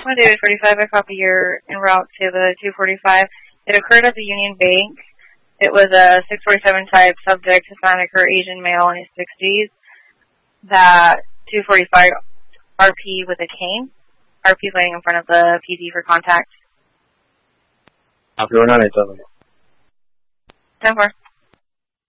One David 45, I copy your en route to the 245. It occurred at the Union Bank. It was a 647 type subject, Hispanic or Asian male in his 60s. That 245 RP with a cane. RP laying in front of the PD for contact. Copy 198, 10-4.